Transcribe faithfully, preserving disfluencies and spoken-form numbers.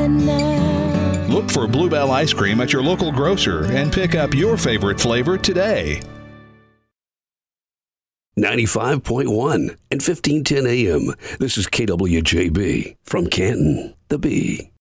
now. Look for Bluebell ice cream at your local grocer and pick up your favorite flavor today. ninety-five point one and fifteen ten A M. This is K W J B from Canton, the Bee.